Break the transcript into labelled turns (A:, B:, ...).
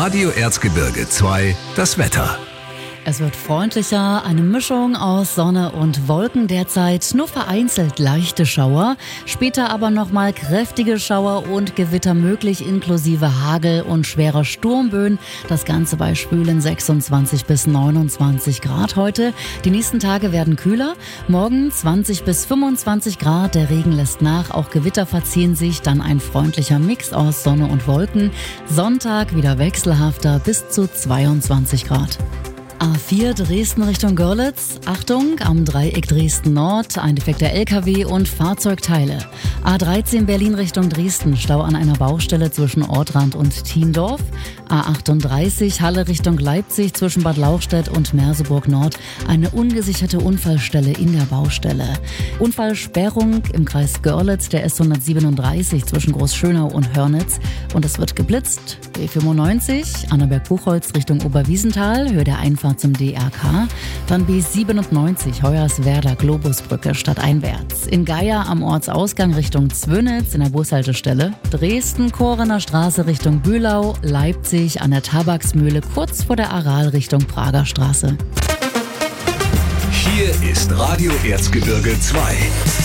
A: Radio Erzgebirge 2, das Wetter.
B: Es wird freundlicher, eine Mischung aus Sonne und Wolken derzeit, nur vereinzelt leichte Schauer, später aber nochmal kräftige Schauer und Gewitter möglich inklusive Hagel und schwerer Sturmböen. Das Ganze bei schwülen 26 bis 29 Grad heute. Die nächsten Tage werden kühler, morgen 20 bis 25 Grad, der Regen lässt nach, auch Gewitter verziehen sich, dann ein freundlicher Mix aus Sonne und Wolken. Sonntag wieder wechselhafter bis zu 22 Grad. A4 Dresden Richtung Görlitz. Achtung, am Dreieck Dresden Nord, ein defekter LKW und Fahrzeugteile. A13 Berlin Richtung Dresden, Stau an einer Baustelle zwischen Ortrand und Thiendorf. A38 Halle Richtung Leipzig zwischen Bad Lauchstädt und Merseburg Nord, eine ungesicherte Unfallstelle in der Baustelle. Unfallsperrung im Kreis Görlitz, der S137 zwischen Großschönau und Hörnitz. Und es wird geblitzt. B95 Annaberg-Buchholz Richtung Oberwiesenthal, Höhe der Einfahrt zum DRK. Dann B97 Hoyerswerda Globusbrücke stadteinwärts. In Geier am Ortsausgang Richtung Zwönitz in der Bushaltestelle. Dresden Korener Straße Richtung Bühlau. Leipzig an der Tabaksmühle kurz vor der Aral Richtung Prager Straße.
A: Hier ist Radio Erzgebirge 2.